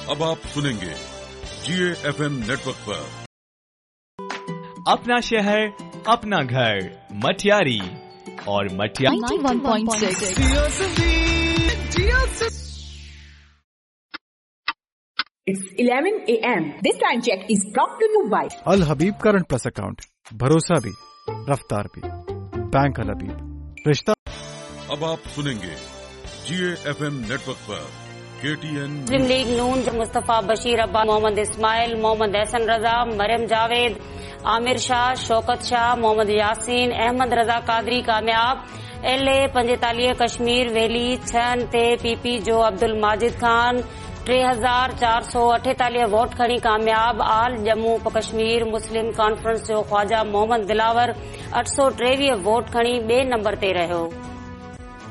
अब आप सुनेंगे GAFM नेटवर्क पर। अपना शहर अपना घर, मटियारी और Matiari 91.6। It's 11 a.m. This time check is brought to you by Al Habib current plus account, भरोसा भी रफ्तार भी, बैंक अल हबीब रिश्ता। अब आप सुनेंगे GAFM नेटवर्क पर KTN मुस्लिम लीग नून मुस्तफा बशीर अब्बास, मोहम्मद इस्माइल, मोहम्मद एहसन रजा, मरियम जावेद, आमिर शाह, शौकत शाह, मोहम्मद यासीन, अहमद रजा कादरी कामयाब। LA 45 कश्मीर वैली 6 ते PP जो अब्दुल माजिद खान 3448 वोट खणी कामयाब। आल जम्मू कश्मीर मुस्लिम कॉन्फ्रेंस जो ख्वाजा मोहम्मद दिलावर 823 वोट खणी 2 नंबर ते रहियो।